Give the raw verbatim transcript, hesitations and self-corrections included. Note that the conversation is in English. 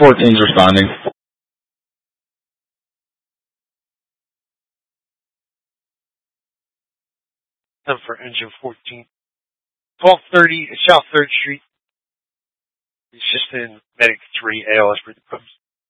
fourteen's responding. Time for engine fourteen. twelve thirty South third Street. It's just in Medic three, A L S for the post.